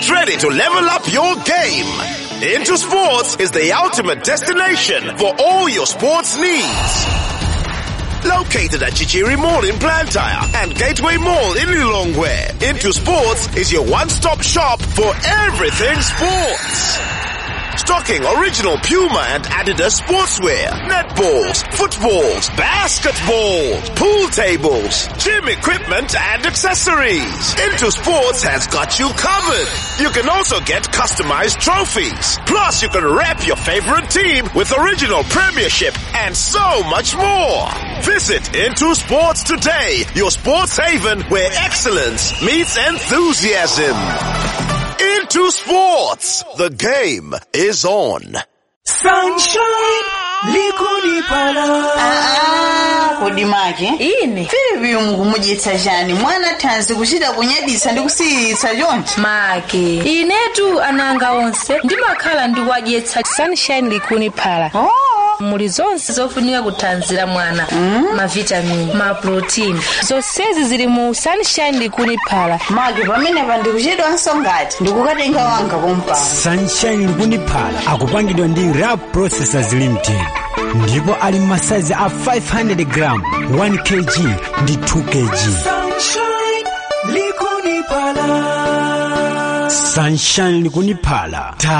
ready to level up your game. Into Sports is the ultimate destination for all your sports needs. Located at Chichiri Mall in Blantyre and Gateway Mall in Lilongwe, Into Sports is your one-stop shop for everything sports. Stocking original Puma and Adidas sportswear, netballs, footballs, basketballs, pool tables, gym equipment and accessories. Into Sports has got you covered. You can also get customized trophies. Plus you can rep your favorite team with original premiership and so much more. Visit Into Sports today, your sports haven where excellence meets enthusiasm. Into Sports. The game is on. Sunshine likunipala. Kodimake ini Filipi mukumudyetsa chani mwana thanzi kuchita kunyaditsa ndi kusiyitsa chonchi make inetu ananga onse ndimakhala ndikuwadyetsa Sunshine likunipala. Muli zonse zofunika kuthanzira mwana, mavitamini, maprotein, zonsezi zili mu Sunshine likuniphala. make pamene pandikuchedwa nsongati ndikukatenga wanga kompani. Sunshine likuniphala akupangidwa ndi Rap Processors Limited. Ndipo ali masaizi a 500 gram, 1 kg ndi 2 kg. Sunshine likuniphala. Sunshine likuniphala.